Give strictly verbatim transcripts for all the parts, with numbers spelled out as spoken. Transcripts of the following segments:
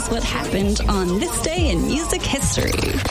is what happened on this day in music history.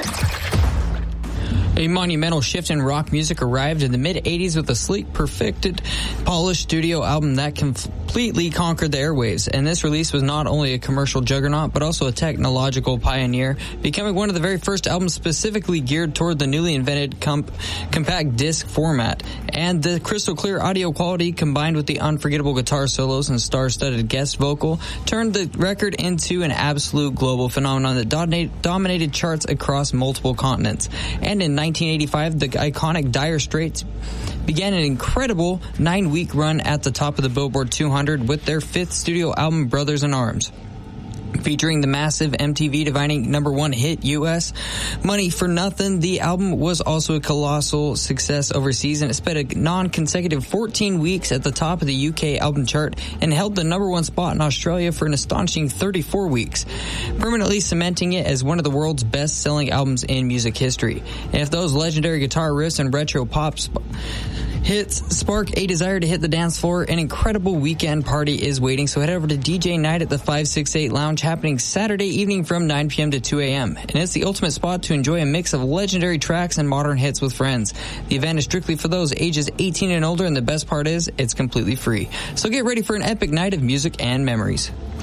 A monumental shift in rock music arrived in the mid-eighties with a sleek, perfected, polished studio album that completely conquered the airwaves. And this release was not only a commercial juggernaut, but also a technological pioneer, becoming one of the very first albums specifically geared toward the newly invented comp- compact disc format. And the crystal clear audio quality, combined with the unforgettable guitar solos and star-studded guest vocal, turned the record into an absolute global phenomenon that dominate- dominated charts across multiple continents. And in nineteen eighty-five, the iconic Dire Straits began an incredible nine-week run at the top of the Billboard two hundred with their fifth studio album, Brothers in Arms. Featuring the massive M T V divining number one hit U S Money for Nothing, the album was also a colossal success overseas, and it spent a non-consecutive fourteen weeks at the top of the U K album chart and held the number one spot in Australia for an astonishing thirty-four weeks, permanently cementing it as one of the world's best-selling albums in music history. And if those legendary guitar riffs and retro pop sp- hits spark a desire to hit the dance floor, an incredible weekend party is waiting. So head over to D J Night at the five six eight Lounge, happening Saturday evening from nine p.m. to two a.m. And it's the ultimate spot to enjoy a mix of legendary tracks and modern hits with friends. The event is strictly for those ages eighteen and older, and the best part is it's completely free. So get ready for an epic night of music and memories.